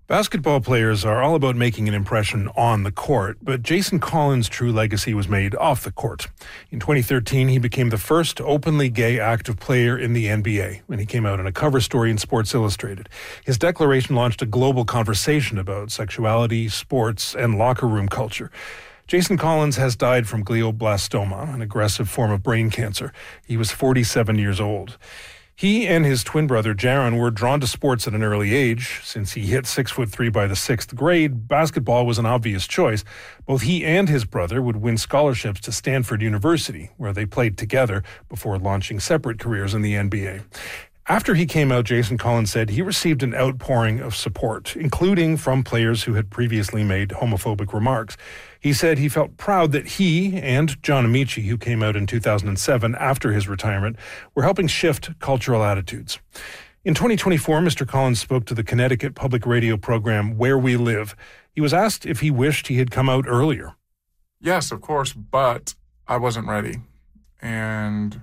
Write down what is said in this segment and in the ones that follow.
Basketball players are all about making an impression on the court, but Jason Collins' true legacy was made off the court. In 2013, he became the first openly gay active player in the NBA when he came out in a cover story in Sports Illustrated. His declaration launched a global conversation about sexuality, sports, and locker room culture. Jason Collins has died from glioblastoma, an aggressive form of brain cancer. He was 47 years old. He and his twin brother, Jaron, were drawn to sports at an early age. Since he hit 6'3" by the 6th grade, basketball was an obvious choice. Both he and his brother would win scholarships to Stanford University, where they played together before launching separate careers in the NBA. After he came out, Jason Collins said he received an outpouring of support, including from players who had previously made homophobic remarks. He said he felt proud that he and John Amici, who came out in 2007 after his retirement, were helping shift cultural attitudes. In 2024, Mr. Collins spoke to the Connecticut Public Radio program Where We Live. He was asked if he wished he had come out earlier. Yes, of course, but I wasn't ready. And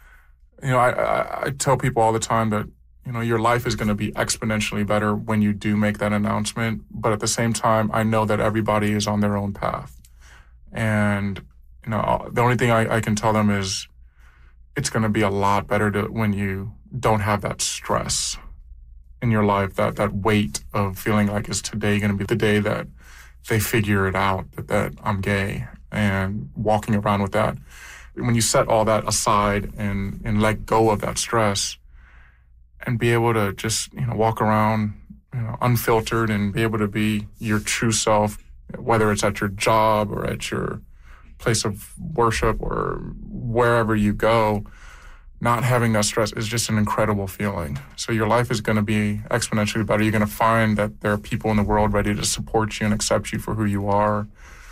I tell people all the time that, your life is going to be exponentially better when you do make that announcement. But at the same time, I know that everybody is on their own path. And, the only thing I can tell them is it's going to be a lot better when you don't have that stress in your life, that weight of feeling like, is today going to be the day that they figure it out, that I'm gay, and walking around with that. When you set all that aside and let go of that stress and be able to just, walk around, unfiltered and be able to be your true self, whether it's at your job or at your place of worship or wherever you go, not having that stress is just an incredible feeling. So your life is going to be exponentially better. You're going to find that there are people in the world ready to support you and accept you for who you are.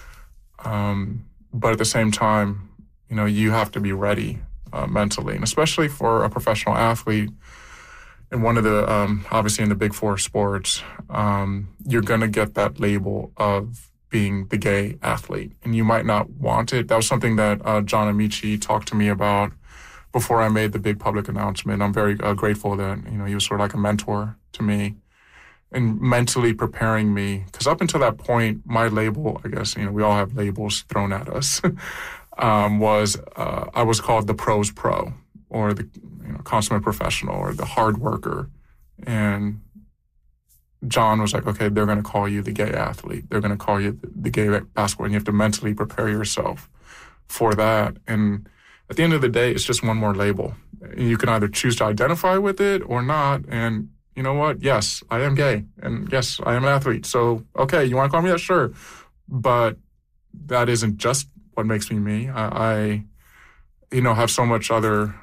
But at the same time, you have to be ready mentally, and especially for a professional athlete. And one of the, obviously in the big four sports, you're going to get that label of being the gay athlete, and you might not want it. That was something that John Amici talked to me about before I made the big public announcement. I'm very grateful that, he was sort of like a mentor to me and mentally preparing me. Because up until that point, my label, I guess, we all have labels thrown at us, I was called the pro's pro, or the consummate professional, or the hard worker. And John was like, okay, they're going to call you the gay athlete. They're going to call you the gay basketball, and you have to mentally prepare yourself for that. And at the end of the day, it's just one more label. You can either choose to identify with it or not. And you know what? Yes, I am gay. And yes, I am an athlete. So, okay, you want to call me that? Sure. But that isn't just what makes me me. I have so much other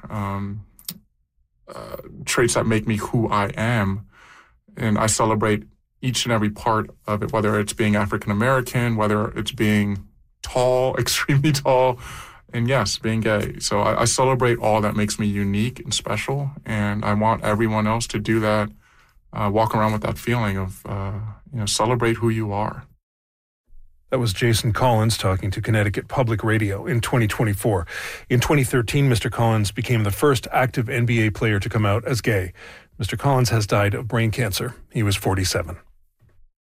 traits that make me who I am. And I celebrate each and every part of it, whether it's being African-American, whether it's being tall, extremely tall, and yes, being gay. So I celebrate all that makes me unique and special. And I want everyone else to do that, walk around with that feeling of, celebrate who you are. That was Jason Collins talking to Connecticut Public Radio in 2024. In 2013, Mr. Collins became the first active NBA player to come out as gay. Mr. Collins has died of brain cancer. He was 47.